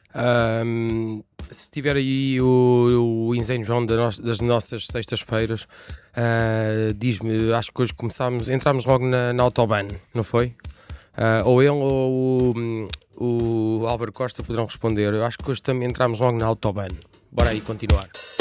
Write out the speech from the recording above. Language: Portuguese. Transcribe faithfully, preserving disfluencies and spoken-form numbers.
Ahm, se tiver aí o, o Insane João da no- das nossas sextas-feiras, ah, diz-me, acho que hoje começámos, entramos logo na, na Autobahn, não foi? Ah, ou ele ou o, o Álvaro Costa poderão responder. Eu acho que hoje também entramos logo na Autobahn. Bora aí continuar.